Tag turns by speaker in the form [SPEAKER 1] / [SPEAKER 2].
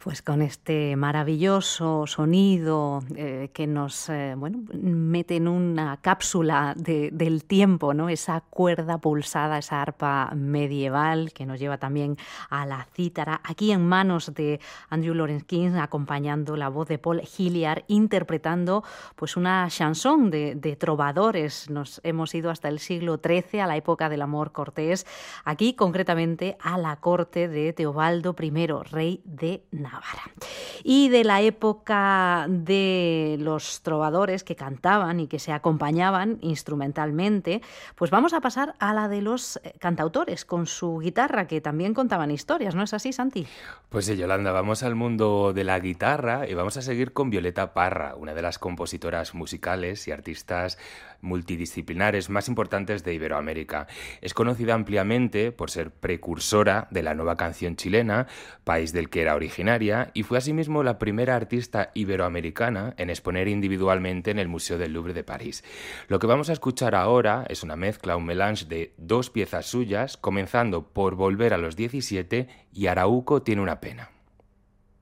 [SPEAKER 1] Pues con este maravilloso sonido que nos mete en una cápsula del tiempo, ¿no? Esa cuerda pulsada, esa arpa medieval que nos lleva también a la cítara, aquí en manos de Andrew Lawrence King, acompañando la voz de Paul Hilliard, interpretando pues una chanson de trovadores. Nos hemos ido hasta el siglo XIII, a la época del amor cortés, aquí concretamente a la corte de Teobaldo I, rey de Navarra. Y de la época de los trovadores que cantaban y que se acompañaban instrumentalmente, pues vamos a pasar a la de los cantautores con su guitarra, que también contaban historias, ¿no es así, Santi?
[SPEAKER 2] Pues sí, Yolanda, vamos al mundo de la guitarra y vamos a seguir con Violeta Parra, una de las compositoras musicales y artistas multidisciplinares más importantes de Iberoamérica. Es conocida ampliamente por ser precursora de la nueva canción chilena, país del que era originaria, y fue asimismo la primera artista iberoamericana en exponer individualmente en el Museo del Louvre de París. Lo que vamos a escuchar ahora es una mezcla, un melange de dos piezas suyas, comenzando por Volver a los 17 y Arauco tiene una pena.